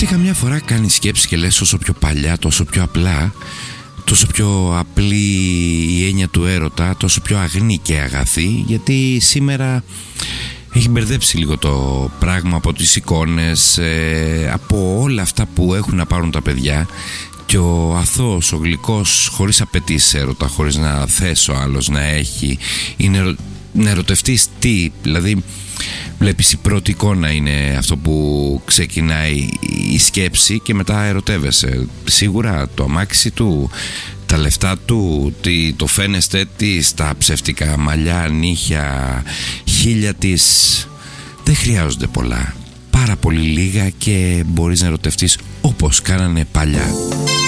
Γιατί καμιά φορά κάνεις σκέψη και λες όσο πιο παλιά, τόσο πιο απλά, τόσο πιο απλή η έννοια του έρωτα, τόσο πιο αγνή και αγαθή, γιατί σήμερα έχει μπερδέψει λίγο το πράγμα από τις εικόνες, από όλα αυτά που έχουν να πάρουν τα παιδιά, και ο αθώος, ο γλυκός, χωρίς απαιτήσεις έρωτα, χωρίς να θες ο άλλος να έχει, είναι να ερωτευτείς τι, δηλαδή βλέπεις η πρώτη εικόνα είναι αυτό που ξεκινάει η σκέψη και μετά ερωτεύεσαι. Σίγουρα το αμάξι του, τα λεφτά του, το φαίνεστε της, τα ψεύτικα μαλλιά, νύχια, χείλια της, δεν χρειάζονται πολλά, πάρα πολύ λίγα και μπορείς να ερωτευτείς όπως κάνανε παλιά.